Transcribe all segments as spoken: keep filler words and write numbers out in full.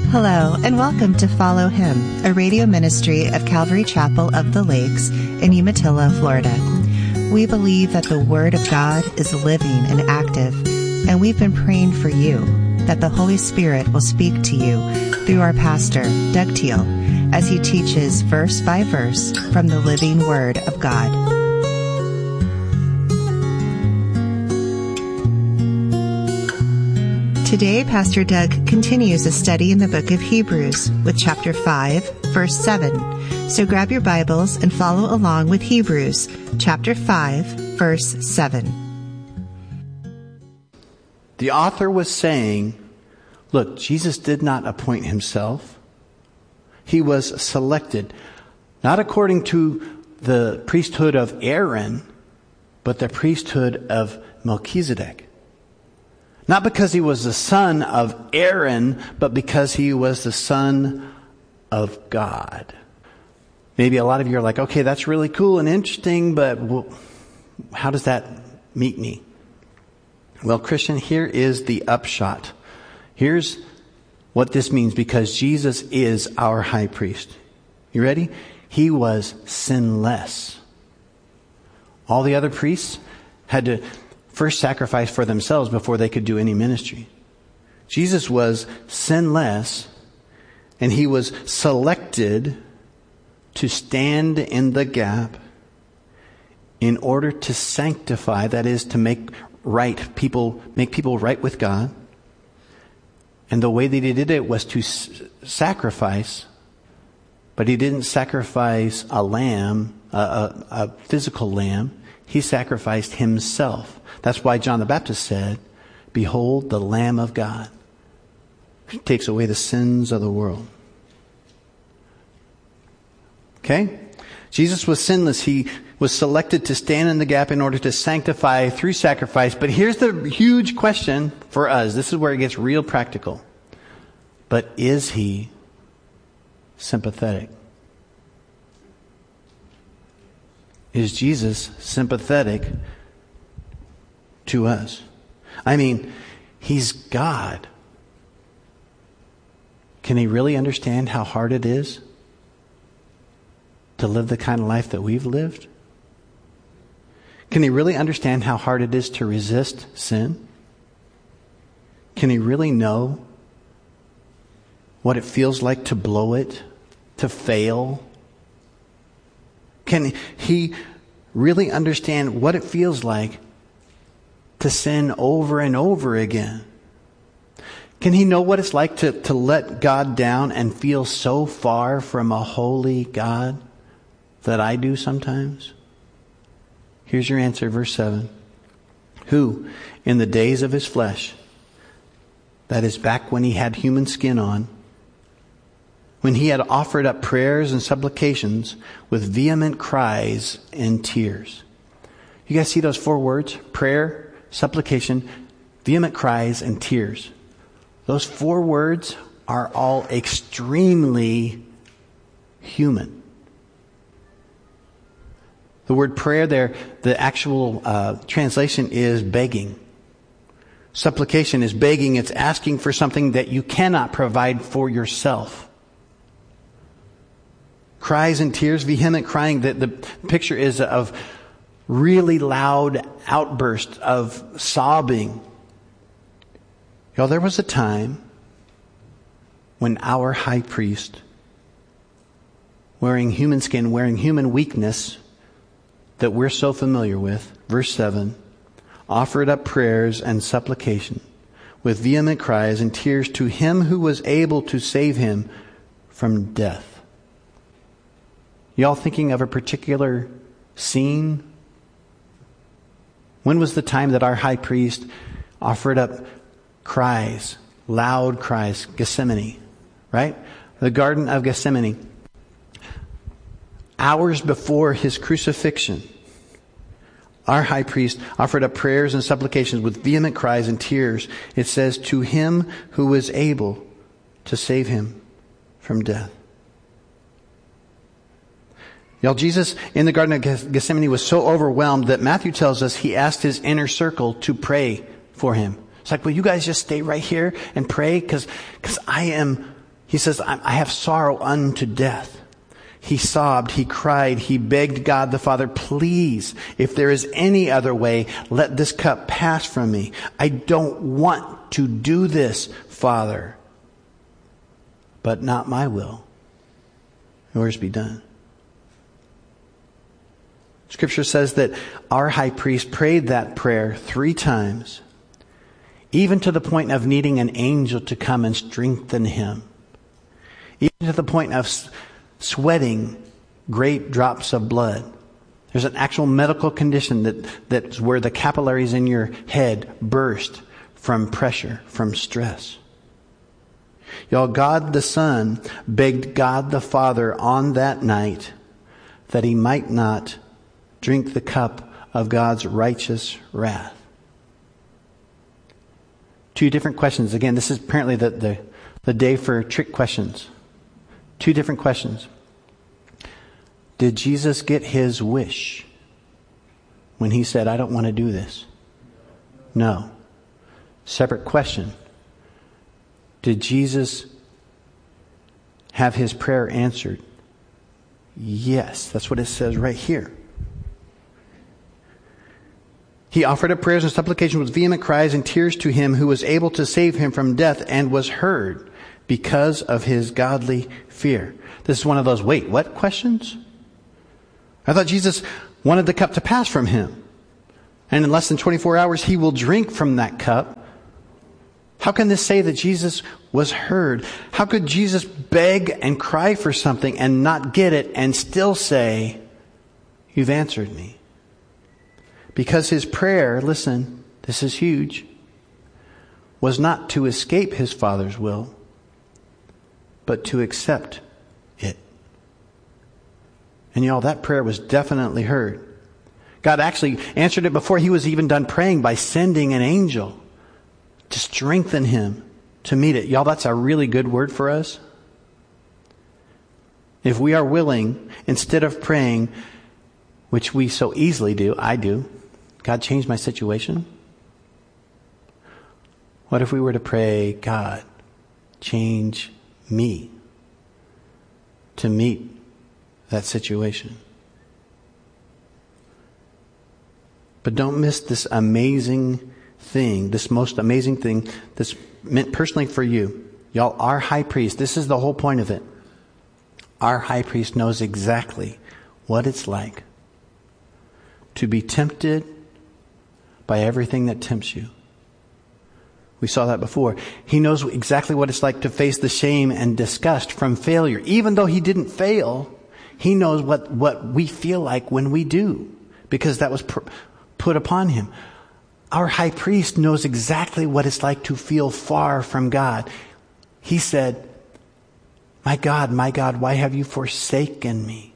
Hello, and welcome to Follow Him, a radio ministry of Calvary Chapel of the Lakes in Umatilla, Florida. We believe that the Word of God is living and active, and we've been praying for you that the Holy Spirit will speak to you through our pastor, Doug Teal, as he teaches verse by verse from the living Word of God. Today, Pastor Doug continues a study in the book of Hebrews with chapter five, verse seven. So grab your Bibles and follow along with Hebrews chapter five, verse seven. The author was saying, look, Jesus did not appoint himself. He was selected, not according to the priesthood of Aaron, but the priesthood of Melchizedek. Not because he was the son of Aaron, but because he was the son of God. Maybe a lot of you are like, okay, that's really cool and interesting, but how does that meet me? Well, Christian, here is the upshot. Here's what this means, because Jesus is our high priest. You ready? He was sinless. All the other priests had to first sacrifice for themselves before they could do any ministry. Jesus was sinless, and he was selected to stand in the gap in order to sanctify, that is, to make right people, make people right with God. And the way that he did it was to s- sacrifice, but he didn't sacrifice a lamb, a, a, a physical lamb. He sacrificed himself. That's why John the Baptist said, "Behold the Lamb of God, who takes away the sins of the world." Okay? Jesus was sinless. He was selected to stand in the gap in order to sanctify through sacrifice. But here's the huge question for us. This is where it gets real practical. But is he sympathetic? Is Jesus sympathetic to us? I mean, he's God. Can he really understand how hard it is to live the kind of life that we've lived? Can he really understand how hard it is to resist sin? Can he really know what it feels like to blow it, to fail? Can he really understand what it feels like to sin over and over again? Can he know what it's like to, to let God down and feel so far from a holy God that I do sometimes? Here's your answer, verse seven. Who, in the days of his flesh, that is back when he had human skin on, when he had offered up prayers and supplications with vehement cries and tears. You guys see those four words? Prayer, supplication, vehement cries, and tears. Those four words are all extremely human. The word prayer there, the actual uh, translation is begging. Supplication is begging. It's asking for something that you cannot provide for yourself. Cries and tears, vehement crying. The, the picture is of really loud outbursts of sobbing. Y'all, there was a time when our high priest, wearing human skin, wearing human weakness that we're so familiar with, verse seven, offered up prayers and supplication with vehement cries and tears to him who was able to save him from death. Y'all thinking of a particular scene? When was the time that our high priest offered up cries, loud cries? Gethsemane, right? The Garden of Gethsemane. Hours before his crucifixion, our high priest offered up prayers and supplications with vehement cries and tears. It says, to him who was able to save him from death. Y'all, Jesus in the Garden of Gethsemane was so overwhelmed that Matthew tells us he asked his inner circle to pray for him. It's like, will you guys just stay right here and pray? Because because I am He says, I have sorrow unto death. He sobbed, he cried, he begged God the Father, please, if there is any other way, let this cup pass from me. I don't want to do this, Father, but not my will, yours be done. Scripture says that our high priest prayed that prayer three times, even to the point of needing an angel to come and strengthen him, even to the point of sweating great drops of blood. There's an actual medical condition that that's where the capillaries in your head burst from pressure, from stress. Y'all, God the Son begged God the Father on that night that he might not drink the cup of God's righteous wrath. Two different questions. Again, this is apparently the, the, the day for trick questions. Two different questions. Did Jesus get his wish when he said, I don't want to do this? No. Separate question. Did Jesus have his prayer answered? Yes. That's what it says right here. He offered up prayers and supplications with vehement cries and tears to him who was able to save him from death, and was heard because of his godly fear. This is one of those, wait, what questions? I thought Jesus wanted the cup to pass from him. And in less than twenty-four hours, he will drink from that cup. How can this say that Jesus was heard? How could Jesus beg and cry for something and not get it and still say, you've answered me? Because his prayer, listen, this is huge, was not to escape his Father's will, but to accept it. And y'all, that prayer was definitely heard. God actually answered it before he was even done praying by sending an angel to strengthen him to meet it. Y'all, that's a really good word for us. If we are willing, instead of praying, which we so easily do, I do, God, change my situation. What if we were to pray, God, change me to meet that situation? But don't miss this amazing thing, this most amazing thing that's meant personally for you. Y'all, our high priest, this is the whole point of it. Our high priest knows exactly what it's like to be tempted by everything that tempts you. We saw that before. He knows exactly what it's like to face the shame and disgust from failure. Even though he didn't fail, he knows what, what we feel like when we do, because that was pr- put upon him. Our high priest knows exactly what it's like to feel far from God. He said, my God, my God, why have you forsaken me?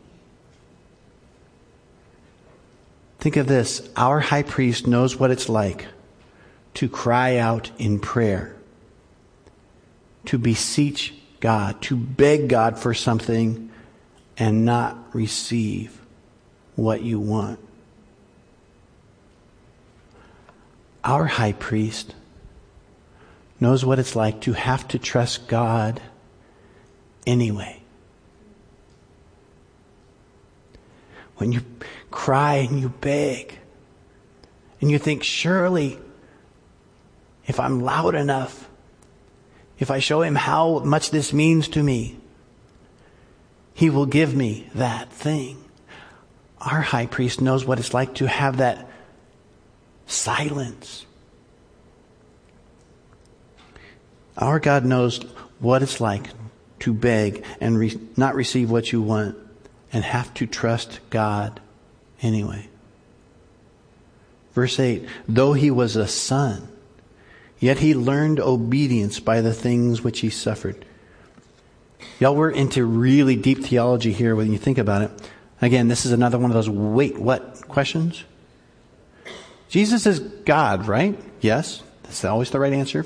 Think of this. Our high priest knows what it's like to cry out in prayer, to beseech God, to beg God for something and not receive what you want. Our high priest knows what it's like to have to trust God anyway. When you cry and you beg and you think, surely if I'm loud enough, if I show him how much this means to me, he will give me that thing. Our high priest knows what it's like to have that silence. Our God knows what it's like to beg and re- not receive what you want and have to trust God anyway. Verse eight, though he was a son, yet he learned obedience by the things which he suffered. Y'all, we're into really deep theology here when you think about it. Again, this is another one of those wait, what questions? Jesus is God, right? Yes. That's always the right answer.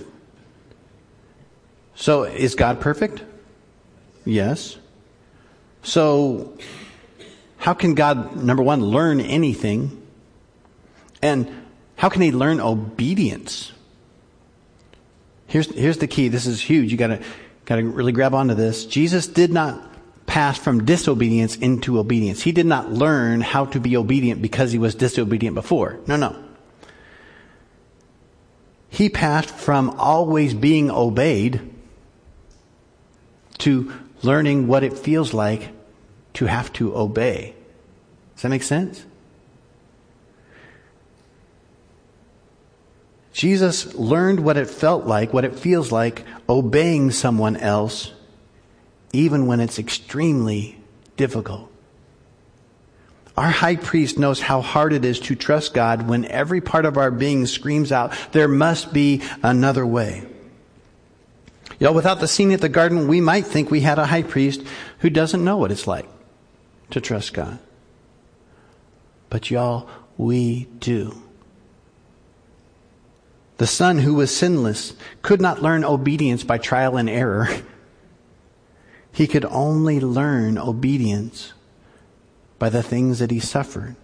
So is God perfect? Yes. So how can God, number one, learn anything? And how can he learn obedience? Here's, here's the key. This is huge. You gotta, Got to really grab onto this. Jesus did not pass from disobedience into obedience. He did not learn how to be obedient because he was disobedient before. No, no. He passed from always being obeyed to learning what it feels like to have to obey. Does that make sense? Jesus learned what it felt like, what it feels like obeying someone else, even when it's extremely difficult. Our high priest knows how hard it is to trust God when every part of our being screams out, there must be another way. You know, without the scene at the garden, we might think we had a high priest who doesn't know what it's like to trust God. But y'all, we do. The son who was sinless could not learn obedience by trial and error. He could only learn obedience by the things that he suffered.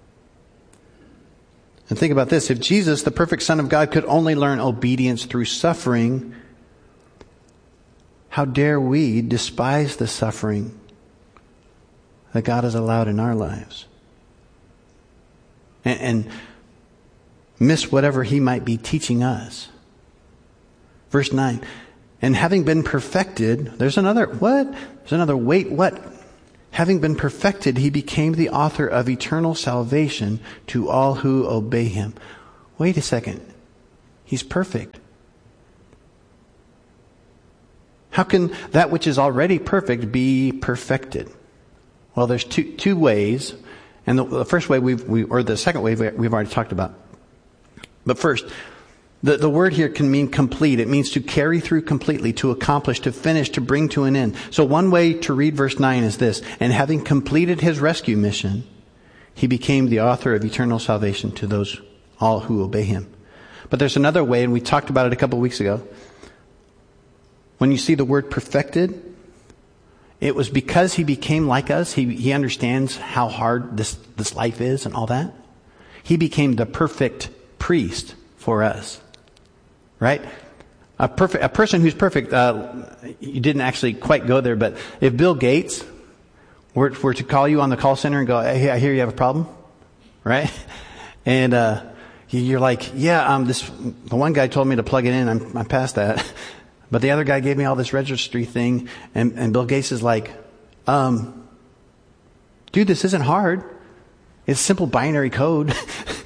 And think about this. If Jesus, the perfect Son of God, could only learn obedience through suffering, how dare we despise the suffering that God has allowed in our lives? And, and miss whatever he might be teaching us. Verse nine. And having been perfected, there's another, what? There's another, wait, what? Having been perfected, he became the author of eternal salvation to all who obey him. Wait a second. He's perfect. How can that which is already perfect be perfected? Well, there's two two ways. And the, the first way we've, we, or the second way we've already talked about. But first, the, the word here can mean complete. It means to carry through completely, to accomplish, to finish, to bring to an end. So one way to read verse nine is this. And having completed his rescue mission, he became the author of eternal salvation to those all who obey him. But there's another way, and we talked about it a couple of weeks ago. When you see the word perfected, it was because he became like us. He, he understands how hard this, this life is and all that. He became the perfect priest for us. Right? A perfect, a person who's perfect, uh, you didn't actually quite go there, but if Bill Gates were, were to call you on the call center and go, hey, I hear you have a problem. Right? And, uh, you're like, yeah, um, this, the one guy told me to plug it in. I'm, I'm past that. But the other guy gave me all this registry thing. And, and Bill Gates is like, um, dude, this isn't hard. It's simple binary code.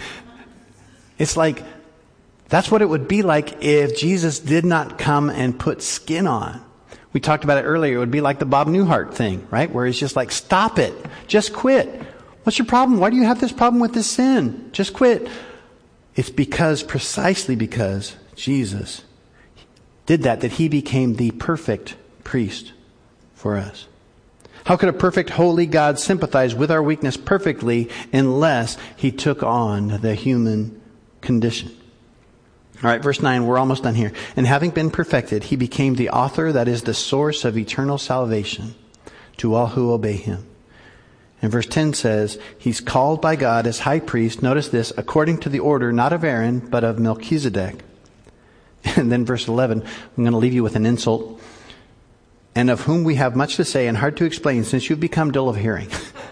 It's like, that's what it would be like if Jesus did not come and put skin on. We talked about it earlier. It would be like the Bob Newhart thing, right? Where he's just like, stop it. Just quit. What's your problem? Why do you have this problem with this sin? Just quit. It's because, precisely because Jesus did that, that he became the perfect priest for us. How could a perfect, holy God sympathize with our weakness perfectly unless he took on the human condition? All right, verse nine, we're almost done here. And having been perfected, he became the author, that is the source of eternal salvation to all who obey him. And verse ten says, he's called by God as high priest, notice this, according to the order, not of Aaron, but of Melchizedek. And then verse eleven, I'm going to leave you with an insult. And of whom we have much to say and hard to explain, since you've become dull of hearing.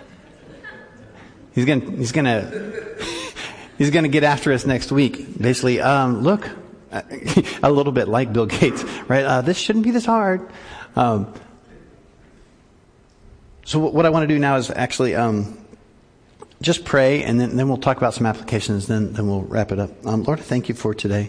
he's going to, he's going to, he's going to get after us next week. Basically, um, look, a little bit like Bill Gates, right? Uh, this shouldn't be this hard. Um, so what I want to do now is actually um, just pray, and then, then we'll talk about some applications. Then, then we'll wrap it up. Um, Lord, thank you for today.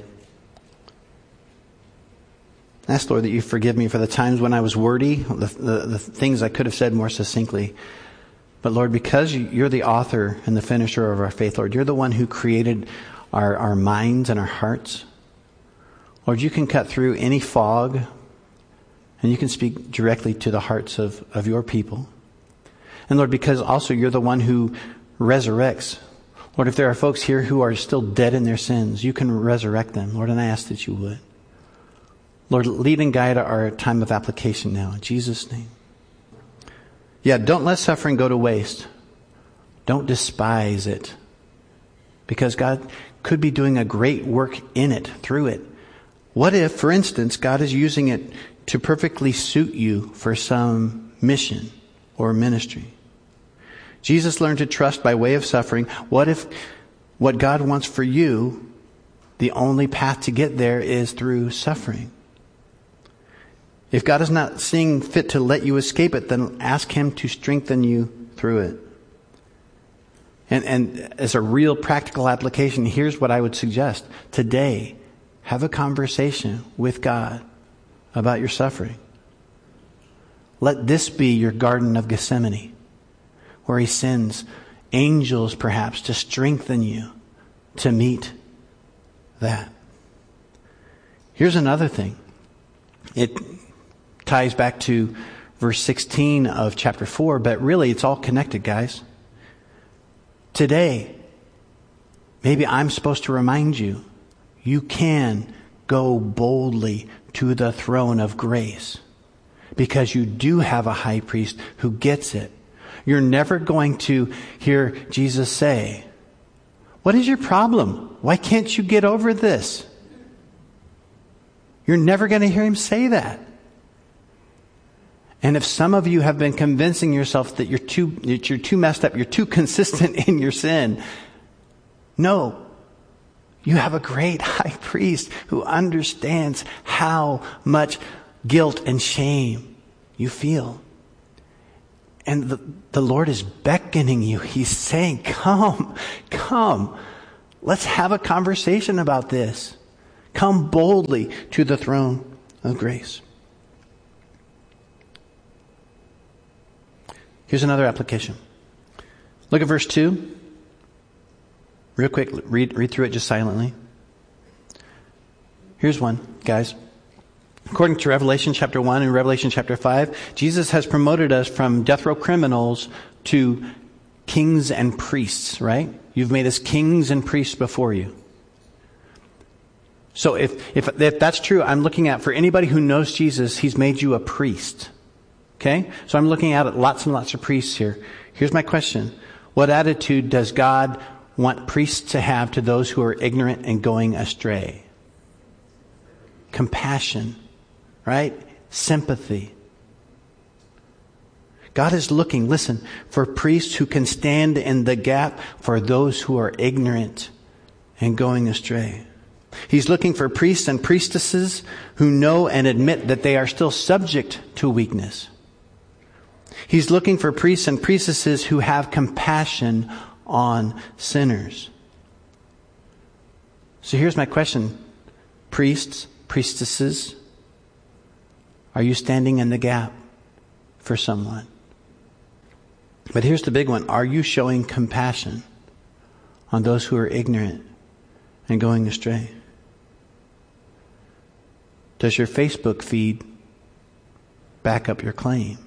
I ask, Lord, that you forgive me for the times when I was wordy, the, the, the things I could have said more succinctly. But Lord, because you're the author and the finisher of our faith, Lord, you're the one who created our, our minds and our hearts. Lord, you can cut through any fog, and you can speak directly to the hearts of, of your people. And Lord, because also you're the one who resurrects. Lord, if there are folks here who are still dead in their sins, you can resurrect them. Lord, and I ask that you would. Lord, lead and guide our time of application now. In Jesus' name. Yeah, don't let suffering go to waste. Don't despise it. Because God could be doing a great work in it, through it. What if, for instance, God is using it to perfectly suit you for some mission or ministry. Jesus learned to trust by way of suffering. What if what God wants for you, the only path to get there is through suffering? If God is not seeing fit to let you escape it, then ask Him to strengthen you through it. And, and as a real practical application, here's what I would suggest. Today, have a conversation with God about your suffering. Let this be your Garden of Gethsemane, where He sends angels perhaps to strengthen you to meet that. Here's another thing. It ties back to verse sixteen of chapter four, but really it's all connected, guys. Today, maybe I'm supposed to remind you, you can go boldly to the throne of grace because you do have a high priest who gets it. You're never going to hear Jesus say, "What is your problem? Why can't you get over this?" You're never going to hear Him say that. And if some of you have been convincing yourself that you're too, that you're too messed up, you're too consistent in your sin, no. You have a great high priest who understands how much guilt and shame you feel. And the, the Lord is beckoning you. He's saying, come, come. Let's have a conversation about this. Come boldly to the throne of grace. Here's another application. Look at verse two. Real quick, read, read through it just silently. Here's one, guys. According to Revelation chapter one and Revelation chapter five, Jesus has promoted us from death row criminals to kings and priests, right? You've made us kings and priests before you. So if, if, if that's true, I'm looking at, for anybody who knows Jesus, He's made you a priest. Okay? So I'm looking at lots and lots of priests here. Here's my question. What attitude does God want priests to have to those who are ignorant and going astray? Compassion, right? Sympathy. God is looking, listen, for priests who can stand in the gap for those who are ignorant and going astray. He's looking for priests and priestesses who know and admit that they are still subject to weakness. He's looking for priests and priestesses who have compassion on sinners. So here's my question. Priests, priestesses, are you standing in the gap for someone? But here's the big one. Are you showing compassion on those who are ignorant and going astray? Does your Facebook feed back up your claim?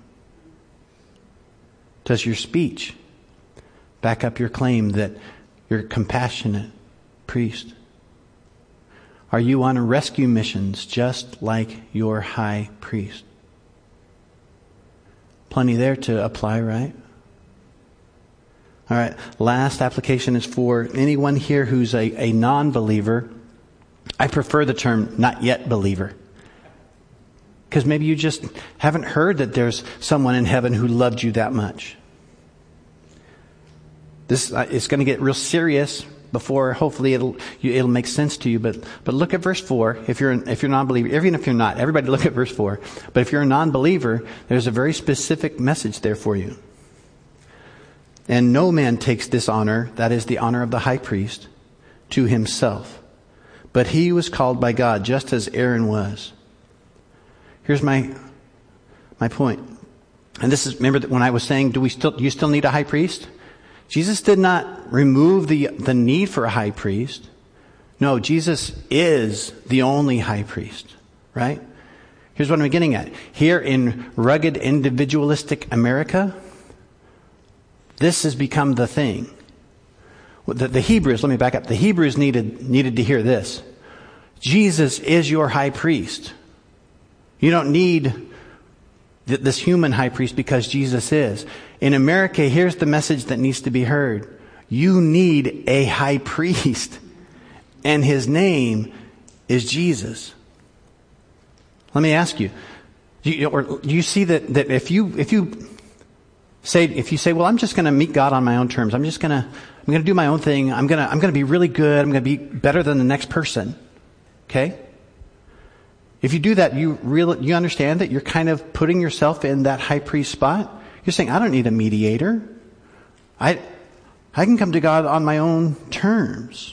Does your speech back up your claim that you're a compassionate priest? Are you on rescue missions just like your high priest? Plenty there to apply, right? All right, last application is for anyone here who's a, a non-believer. I prefer the term not yet believer. Because maybe you just haven't heard that there's someone in heaven who loved you that much. This uh, is going to get real serious before hopefully it'll you, it'll make sense to you. But but look at verse four. If you're if you're a non-believer, even if you're not, everybody look at verse four. But if you're a non-believer, there's a very specific message there for you. And no man takes this honor, that is the honor of the high priest, to himself. But he was called by God, just as Aaron was. Here's my my point. And this is, remember that when I was saying, do we still do you still need a high priest? Jesus did not remove the, the need for a high priest. No, Jesus is the only high priest, right? Here's what I'm getting at. Here in rugged, individualistic America, this has become the thing. The, the Hebrews, let me back up. The Hebrews needed, needed to hear this. Jesus is your high priest. You don't need th- this human high priest because Jesus is. In America, here's the message that needs to be heard. You need a high priest, and his name is Jesus. Let me ask you, Do you, or do you see that, that if you if you say if you say, well, I'm just going to meet God on my own terms. I'm just going to I'm going to do my own thing. I'm going to I'm going to be really good. I'm going to be better than the next person. Okay? If you do that, you really you understand that you're kind of putting yourself in that high priest spot. You're saying, I don't need a mediator. I I can come to God on my own terms.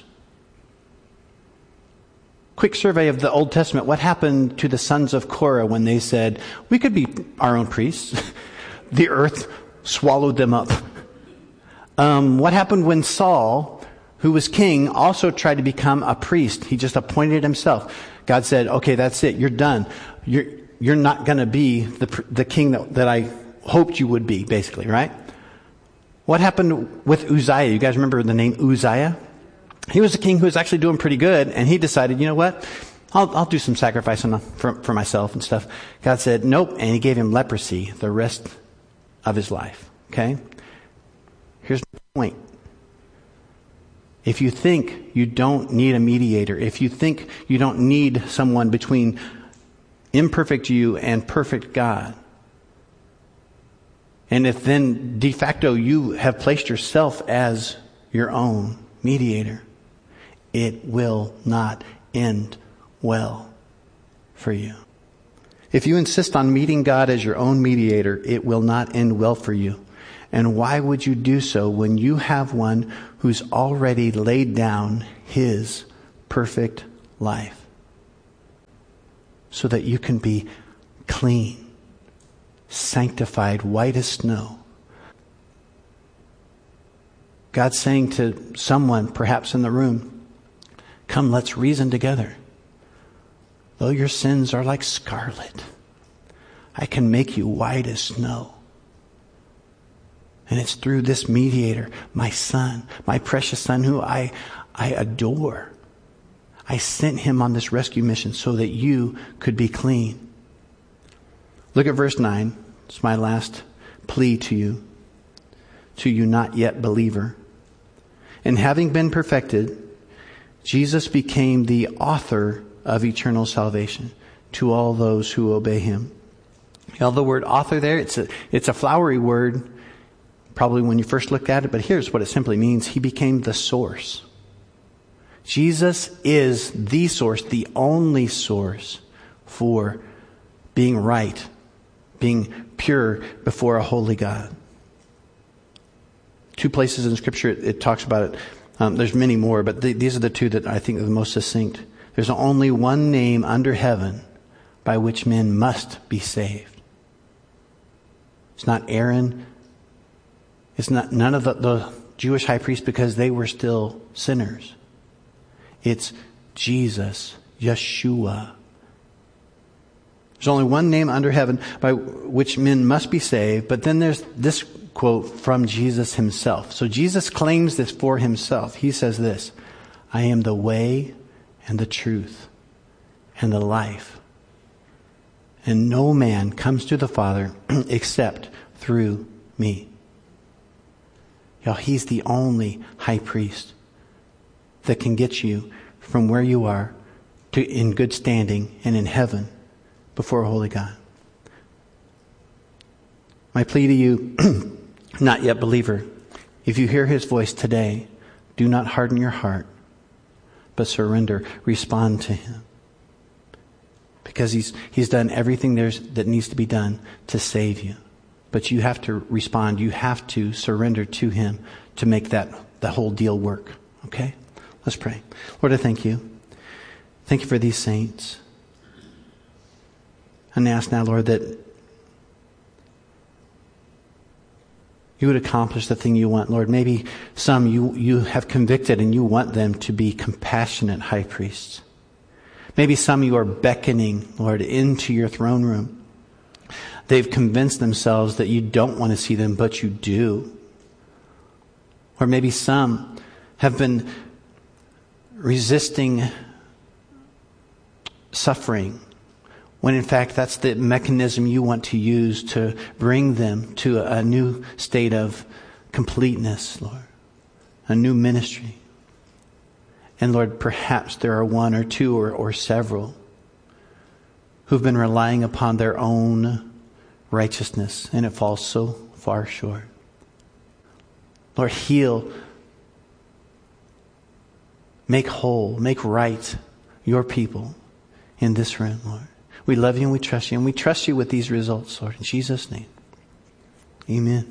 Quick survey of the Old Testament. What happened to the sons of Korah when they said, we could be our own priests? The earth swallowed them up. Um, what happened when Saul, who was king, also tried to become a priest? He just appointed himself. God said, okay, that's it. You're done. You're, you're not going to be the, the king that, that I hoped you would be, basically, right? What happened with Uzziah? You guys remember the name Uzziah? He was a king who was actually doing pretty good, and he decided, you know what? I'll, I'll do some sacrifice on, for, for myself and stuff. God said, nope, and he gave him leprosy the rest of his life. Okay? Here's my point. If you think you don't need a mediator, if you think you don't need someone between imperfect you and perfect God, and if then de facto you have placed yourself as your own mediator, it will not end well for you. If you insist on meeting God as your own mediator, it will not end well for you. And why would you do so when you have one who's already laid down his perfect life so that you can be clean, sanctified, white as snow? God's saying to someone, perhaps in the room, come, let's reason together. Though your sins are like scarlet, I can make you white as snow. And it's through this mediator, my son, my precious son, who I, I adore. I sent him on this rescue mission so that you could be clean. Look at verse nine. It's my last plea to you. To you not yet believer. And having been perfected, Jesus became the author of eternal salvation to all those who obey him. You know, the word author there, it's a, it's a flowery word, probably when you first looked at it, but here's what it simply means. He became the source. Jesus is the source, the only source for being right, being pure before a holy God. Two places in Scripture it, it talks about it. Um, there's many more, but the, these are the two that I think are the most succinct. There's only one name under heaven by which men must be saved. It's not Aaron. It's not none of the, the Jewish high priests because they were still sinners. It's Jesus, Yeshua. There's only one name under heaven by which men must be saved, but then there's this quote from Jesus himself. So Jesus claims this for himself. He says this, I am the way and the truth and the life. And no man comes to the Father except through me. Y'all, he's the only high priest that can get you from where you are to in good standing and in heaven before a holy God. My plea to you, not yet believer, if you hear his voice today, do not harden your heart, but surrender, respond to him. Because he's he's done everything there's that needs to be done to save you. But you have to respond, you have to surrender to him to make that the whole deal work. Okay? Let's pray. Lord, I thank you. Thank you for these saints. And I ask now, Lord, that you would accomplish the thing you want, Lord. Maybe some you, you have convicted and you want them to be compassionate high priests. Maybe some you are beckoning, Lord, into your throne room. They've convinced themselves that you don't want to see them, but you do. Or maybe some have been resisting suffering, when in fact that's the mechanism you want to use to bring them to a new state of completeness, Lord. A new ministry. And Lord, perhaps there are one or two or, or several who've been relying upon their own righteousness, and it falls so far short. Lord, heal, make whole, make right your people in this room, Lord. We love you and we trust you, and we trust you with these results, Lord. In Jesus' name, amen.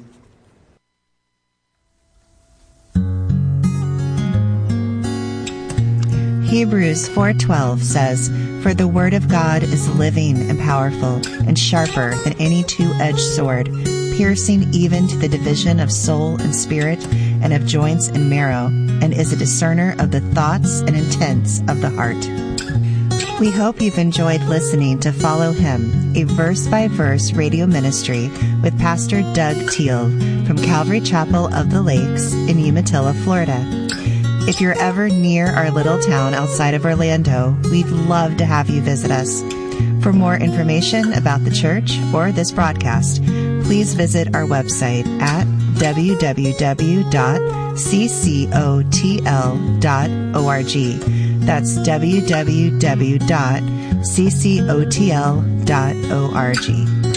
Hebrews four twelve says, "For the word of God is living and powerful and sharper than any two-edged sword, piercing even to the division of soul and spirit and of joints and marrow, and is a discerner of the thoughts and intents of the heart." We hope you've enjoyed listening to Follow Him, a verse-by-verse radio ministry with Pastor Doug Teal from Calvary Chapel of the Lakes in Umatilla, Florida. If you're ever near our little town outside of Orlando, we'd love to have you visit us. For more information about the church or this broadcast, please visit our website at w w w dot c c o t l dot org. That's w w w dot c c o t l dot org.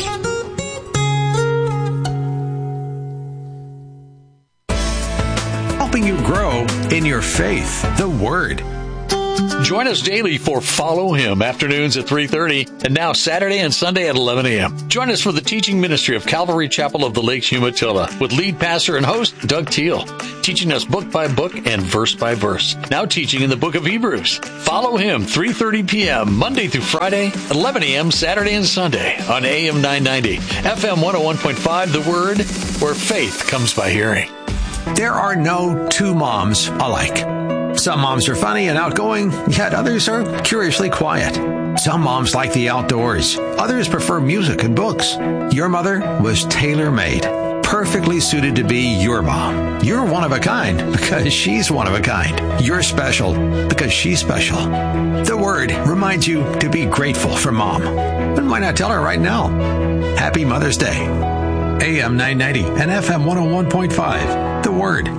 Helping you grow in your faith, the Word. Join us daily for Follow Him, afternoons at three thirty, and now Saturday and Sunday at eleven a.m. Join us for the teaching ministry of Calvary Chapel of the Lakes, Umatilla, with lead pastor and host Doug Teal, teaching us book by book and verse by verse. Now teaching in the book of Hebrews. Follow Him, three thirty p.m., Monday through Friday, eleven a.m., Saturday and Sunday on A M nine ninety, F M one oh one point five, The Word, where faith comes by hearing. There are no two moms alike. Some moms are funny and outgoing, yet others are curiously quiet. Some moms like the outdoors. Others prefer music and books. Your mother was tailor-made, perfectly suited to be your mom. You're one of a kind because she's one of a kind. You're special because she's special. The Word reminds you to be grateful for Mom. But why not tell her right now? Happy Mother's Day. A M nine ninety and F M one oh one point five. The Word.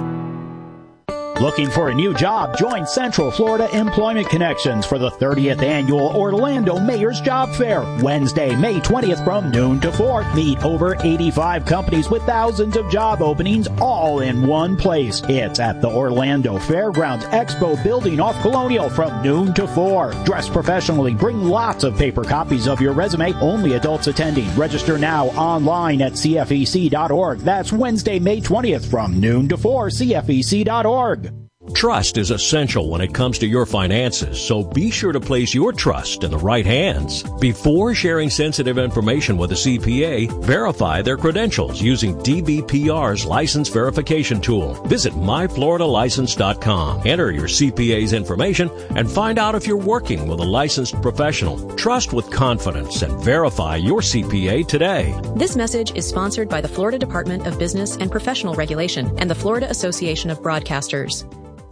Looking for a new job? Join Central Florida Employment Connections for the thirtieth Annual Orlando Mayor's Job Fair, Wednesday, May twentieth from noon to four. Meet over eighty-five companies with thousands of job openings all in one place. It's at the Orlando Fairgrounds Expo Building off Colonial from noon to four. Dress professionally. Bring lots of paper copies of your resume. Only adults attending. Register now online at c f e c dot org. That's Wednesday, May twentieth from noon to four, c f e c dot org. Trust is essential when it comes to your finances, so be sure to place your trust in the right hands. Before sharing sensitive information with a C P A, verify their credentials using D B P R's license verification tool. Visit my florida license dot com. Enter your C P A's information and find out if you're working with a licensed professional. Trust with confidence and verify your C P A today. This message is sponsored by the Florida Department of Business and Professional Regulation and the Florida Association of Broadcasters.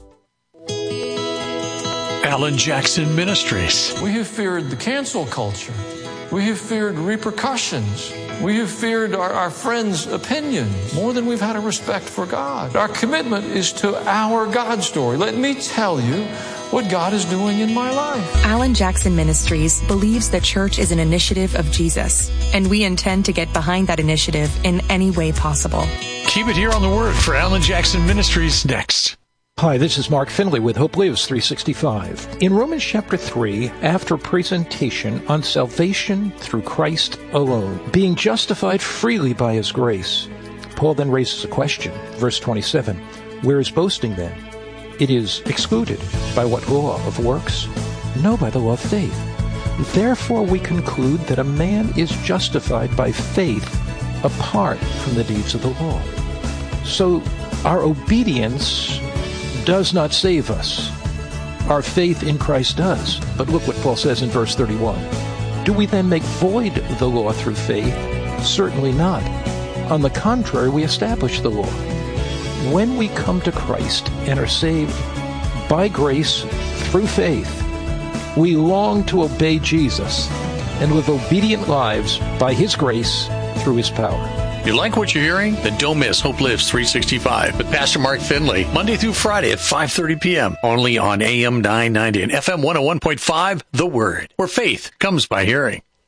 Alan Jackson Ministries. We have feared the cancel culture. We have feared repercussions. We have feared our, our friends' opinions more than we've had a respect for God. Our commitment is to our God story. Let me tell you what God is doing in my life. Alan Jackson Ministries believes the church is an initiative of Jesus, and we intend to get behind that initiative in any way possible. Keep it here on The Word for Alan Jackson Ministries next. Hi, this is Mark Finley with Hope Lives three sixty-five. In Romans chapter three, after presentation on salvation through Christ alone, being justified freely by His grace, Paul then raises a question. Verse twenty-seven, where is boasting then? It is excluded. By what law of works? No, by the law of faith. Therefore we conclude that a man is justified by faith apart from the deeds of the law. So our obedience does not save us. Our faith in Christ does. But look what Paul says in verse thirty-one. Do we then make void the law through faith? Certainly not. On the contrary, we establish the law. When we come to Christ and are saved by grace through faith, we long to obey Jesus and live obedient lives by His grace through His power. You like what you're hearing? Then don't miss Hope Lives three sixty-five with Pastor Mark Finley, Monday through Friday at five thirty p.m. only on A M nine ninety and F M one oh one point five, The Word, where faith comes by hearing.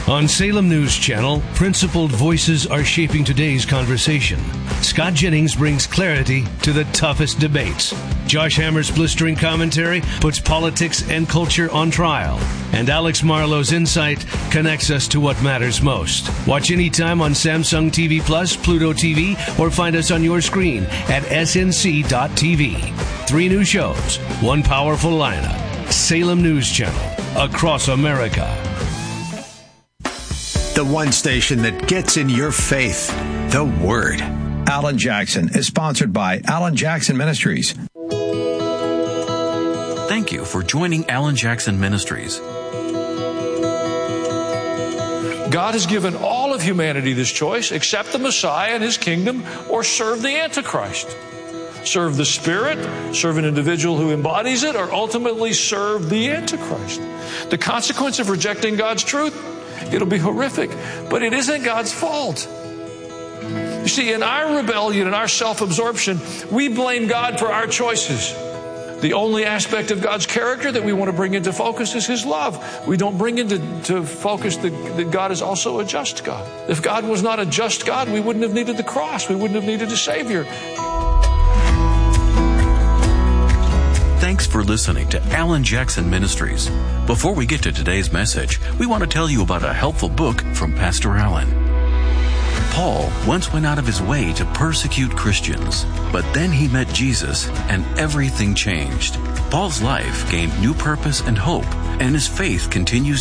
On Salem News Channel, principled voices are shaping today's conversation. Scott Jennings brings clarity to the toughest debates. Josh Hammer's blistering commentary puts politics and culture on trial. And Alex Marlowe's insight connects us to what matters most. Watch anytime on Samsung T V Plus, Pluto T V, or find us on your screen at S N C dot T V. Three new shows, one powerful lineup. Salem News Channel, across America. The one station that gets in your faith, the Word. Alan Jackson is sponsored by Alan Jackson Ministries. Thank you for joining Alan Jackson Ministries. God has given all of humanity this choice: accept the Messiah and his kingdom, or serve the Antichrist. Serve the Spirit, serve an individual who embodies it, or ultimately serve the Antichrist. The consequence of rejecting God's truth, it'll be horrific, but it isn't God's fault. You see, in our rebellion and our self-absorption, we blame God for our choices. The only aspect of God's character that we want to bring into focus is his love. We don't bring into to focus that, that God is also a just God. If God was not a just God, we wouldn't have needed the cross. We wouldn't have needed a Savior. Thanks for listening to Alan Jackson Ministries. Before we get to today's message, we want to tell you about a helpful book from Pastor Alan. Paul once went out of his way to persecute Christians, but then he met Jesus and everything changed. Paul's life gained new purpose and hope, and his faith continues